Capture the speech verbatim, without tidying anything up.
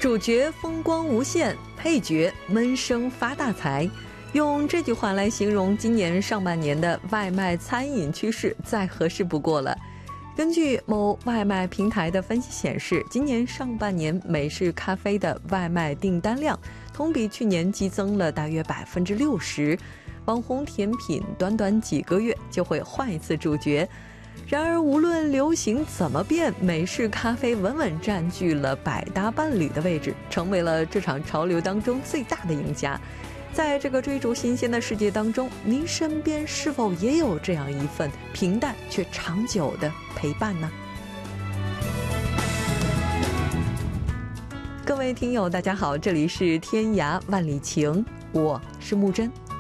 主角风光无限，配角闷声发大财。用这句话来形容今年上半年的外卖餐饮趋势再合适不过了。根据某外卖平台的分析显示，今年上半年美式咖啡的外卖订单量同比去年激增了大约百分之六十。网红甜品短短几个月就会换一次主角。然而无论流行怎么变，美式咖啡稳稳占据了百搭伴侣的位置，成为了这场潮流当中最大的赢家。在这个追逐新鲜的世界当中，您身边是否也有这样一份平淡却长久的陪伴呢？各位听友大家好，这里是天涯万里情，我是木真。